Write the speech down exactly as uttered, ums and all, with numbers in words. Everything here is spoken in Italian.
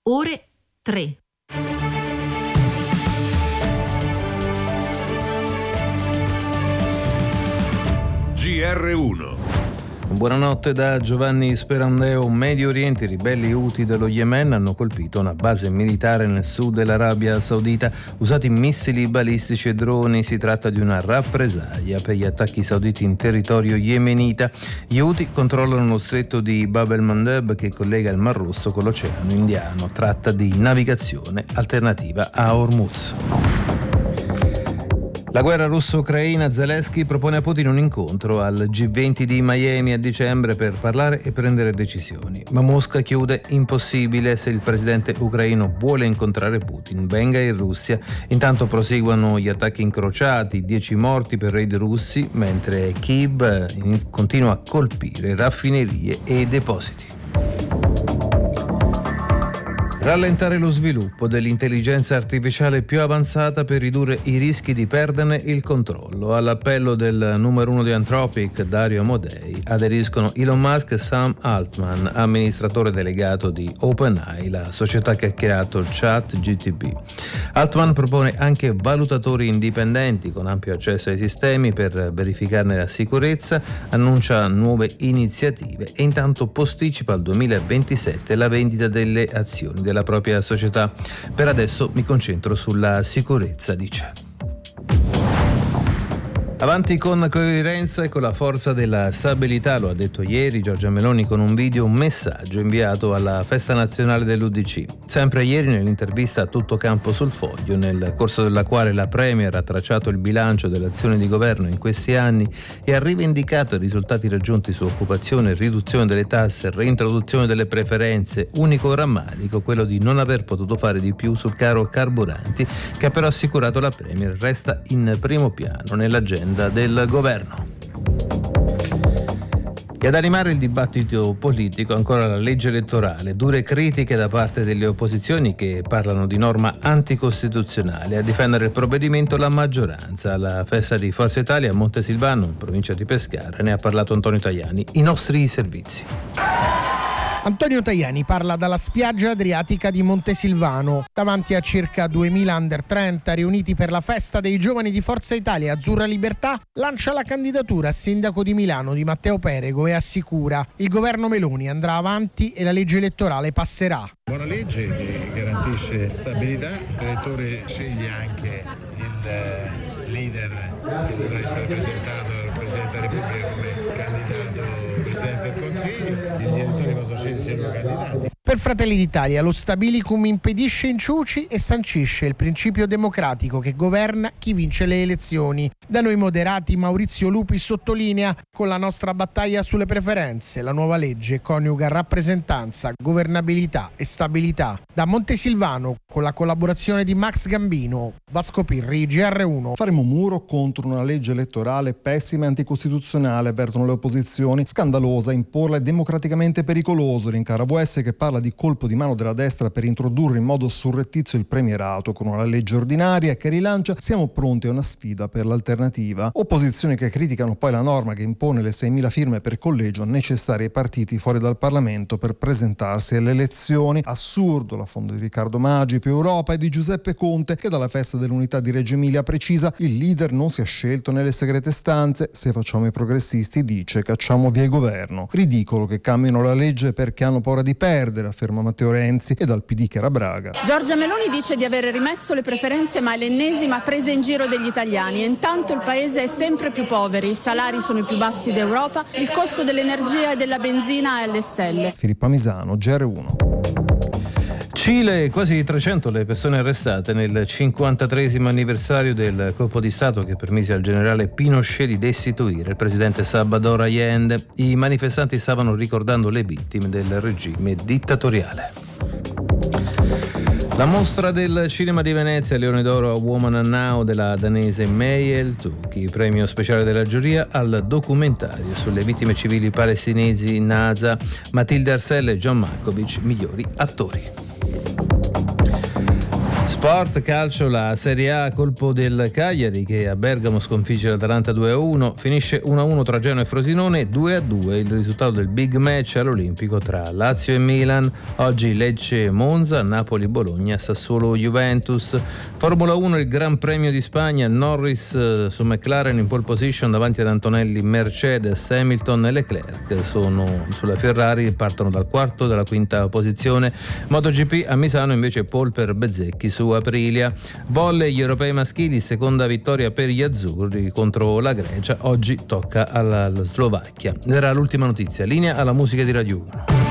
ore tre. G R uno. Buonanotte da Giovanni Sperandeo. Medio Oriente, i ribelli Houthi dello Yemen hanno colpito una base militare nel sud dell'Arabia Saudita, usati missili balistici e droni. Si tratta di una rappresaglia per gli attacchi sauditi in territorio yemenita. Gli Houthi controllano lo stretto di Bab el-Mandeb che collega il Mar Rosso con l'Oceano Indiano. Tratta di navigazione alternativa a Hormuz. La guerra russo-ucraina, Zelensky propone a Putin un incontro al G venti di Miami a dicembre per parlare e prendere decisioni. Ma Mosca chiude: impossibile, se il presidente ucraino vuole incontrare Putin, venga in Russia. Intanto proseguono gli attacchi incrociati, dieci morti per raid russi, mentre Kyiv continua a colpire raffinerie e depositi. Rallentare lo sviluppo dell'intelligenza artificiale più avanzata per ridurre i rischi di perderne il controllo. All'appello del numero uno di Anthropic, Dario Amodei, aderiscono Elon Musk e Sam Altman, amministratore delegato di OpenAI, la società che ha creato ChatGPT. Altman propone anche valutatori indipendenti con ampio accesso ai sistemi per verificarne la sicurezza, annuncia nuove iniziative e intanto posticipa al duemilaventisette la vendita delle azioni della propria società. Per adesso mi concentro sulla sicurezza, dice. Avanti con coerenza e con la forza della stabilità, lo ha detto ieri Giorgia Meloni con un video, un messaggio inviato alla festa nazionale dell'U D C. Sempre ieri nell'intervista a Tutto Campo sul Foglio, nel corso della quale la Premier ha tracciato il bilancio dell'azione di governo in questi anni e ha rivendicato i risultati raggiunti su occupazione, riduzione delle tasse, reintroduzione delle preferenze, unico rammarico quello di non aver potuto fare di più sul caro carburanti, che ha però assicurato la Premier resta in primo piano nell'agenda del governo. E ad animare il dibattito politico ancora la legge elettorale, dure critiche da parte delle opposizioni che parlano di norma anticostituzionale. A difendere il provvedimento la maggioranza. Alla festa di Forza Italia a Montesilvano, in provincia di Pescara, ne ha parlato Antonio Tajani. I nostri servizi. Antonio Tajani parla dalla spiaggia adriatica di Montesilvano, davanti a circa duemila under trenta riuniti per la festa dei giovani di Forza Italia. Azzurra Libertà lancia la candidatura a sindaco di Milano di Matteo Perego e assicura: il governo Meloni andrà avanti e la legge elettorale passerà. Buona legge che garantisce stabilità, l'elettore sceglie anche il leader che dovrà essere presentato dal Presidente della Repubblica come candidato Presidente del Consiglio, gli elettori possono scegliere i loro candidati. Per Fratelli d'Italia lo stabilicum impedisce inciuci e sancisce il principio democratico che governa chi vince le elezioni. Da noi moderati Maurizio Lupi sottolinea: con la nostra battaglia sulle preferenze la nuova legge coniuga rappresentanza, governabilità e stabilità. Da Montesilvano, con la collaborazione di Max Gambino, Vasco Pirri, G R uno. Faremo muro contro una legge elettorale pessima e anticostituzionale, avvertono le opposizioni. Scandalosa, imporla è democraticamente pericoloso, rincara V S che parla di colpo di mano della destra per introdurre in modo surrettizio il premierato con una legge ordinaria che rilancia siamo pronti a una sfida per l'alternativa. Opposizioni che criticano poi la norma che impone le seimila firme per collegio necessarie ai partiti fuori dal Parlamento per presentarsi alle elezioni. Assurdo l'affondo di Riccardo Maggi, più Europa, e di Giuseppe Conte che dalla festa dell'unità di Reggio Emilia precisa: il leader non si è scelto nelle segrete stanze, se facciamo i progressisti dice cacciamo via il governo. Ridicolo che cambino la legge perché hanno paura di perdere, afferma Matteo Renzi, e dal P D che era Braga. Giorgia Meloni dice di aver rimesso le preferenze, ma è l'ennesima presa in giro degli italiani e intanto il paese è sempre più povero, i salari sono i più bassi d'Europa, il costo dell'energia e della benzina è alle stelle. Filippa Misano, G R uno. Cile, quasi trecento le persone arrestate nel cinquantatreesimo anniversario del colpo di Stato che permise al generale Pinochet di destituire il presidente Salvador Allende. I manifestanti stavano ricordando le vittime del regime dittatoriale. La mostra del cinema di Venezia, Leone d'Oro a Woman and Now della danese Mayel Tuki, premio speciale della giuria al documentario sulle vittime civili palestinesi NASA, Matilde Arcella e John Malkovich, migliori attori. Sport, calcio, la Serie A, colpo del Cagliari che a Bergamo sconfigge l'Atalanta due a uno, finisce uno a uno tra Genoa e Frosinone, due a due il risultato del big match all'Olimpico tra Lazio e Milan. Oggi Lecce Monza, Napoli Bologna, Sassuolo Juventus. Formula uno, il Gran Premio di Spagna, Norris su McLaren in pole position davanti ad Antonelli, Mercedes, Hamilton e Leclerc sono sulla Ferrari, partono dal quarto, dalla quinta posizione. MotoGP a Misano invece pole per Bezzecchi su Aprilia. Volley, gli europei maschili, seconda vittoria per gli azzurri contro la Grecia, oggi tocca alla Slovacchia. Era l'ultima notizia, linea alla musica di Radio uno.